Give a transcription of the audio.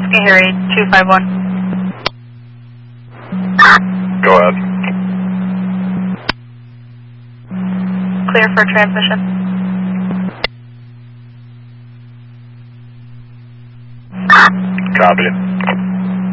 Harry 251. Go ahead. Clear for transmission. Copy.